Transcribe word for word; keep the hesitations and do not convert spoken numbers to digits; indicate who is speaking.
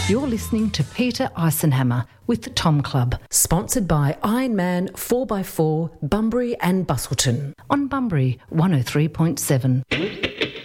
Speaker 1: You're listening to Peter Eisenhammer with the Tom Club.
Speaker 2: Sponsored by Ironman four by four, Bunbury and Bustleton.
Speaker 1: On Bunbury one oh three point seven.